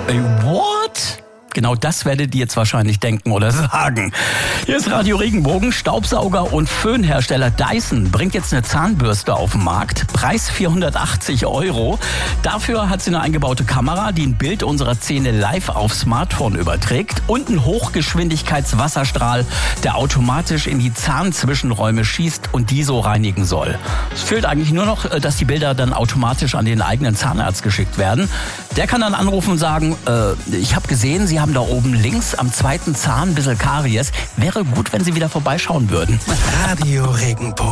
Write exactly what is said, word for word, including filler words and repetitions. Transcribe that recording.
Ey, what? Genau das werdet ihr jetzt wahrscheinlich denken oder sagen. Hier ist Radio Regenbogen. Staubsauger- und Föhnhersteller Dyson bringt jetzt eine Zahnbürste auf den Markt. Preis vierhundertachtzig Euro. Dafür hat sie eine eingebaute Kamera, die ein Bild unserer Zähne live aufs Smartphone überträgt und einen Hochgeschwindigkeitswasserstrahl, der automatisch in die Zahnzwischenräume schießt und die so reinigen soll. Es fehlt eigentlich nur noch, dass die Bilder dann automatisch an den eigenen Zahnarzt geschickt werden. Der kann dann anrufen und sagen, äh, ich habe gesehen, Sie haben da oben links am zweiten Zahn ein bisschen Karies. Wäre gut, wenn Sie wieder vorbeischauen würden. Radio Regenbogen.